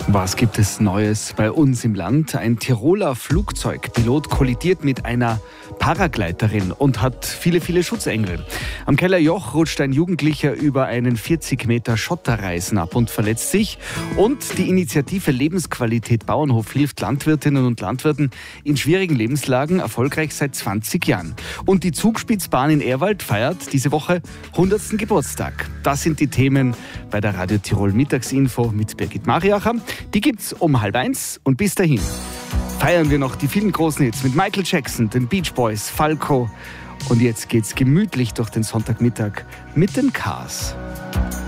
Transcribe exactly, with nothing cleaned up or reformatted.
Was gibt es Neues bei uns im Land? Ein Tiroler Flugzeugpilot kollidiert mit einer Paragleiterin und hat viele, viele Schutzengel. Am Kellerjoch rutscht ein Jugendlicher über einen vierzig Meter Schotterreisen ab und verletzt sich. Und die Initiative Lebensqualität Bauernhof hilft Landwirtinnen und Landwirten in schwierigen Lebenslagen erfolgreich seit zwanzig Jahren. Und die Zugspitzbahn in Ehrwald feiert diese Woche hundertsten Geburtstag. Das sind die Themen bei der Radio Tirol Mittagsinfo mit Birgit Mariacher. Die gibt's um halb eins und bis dahin feiern wir noch die vielen großen Hits mit Michael Jackson, den Beach Boys, Falco. Und jetzt geht's gemütlich durch den Sonntagmittag mit den Cars.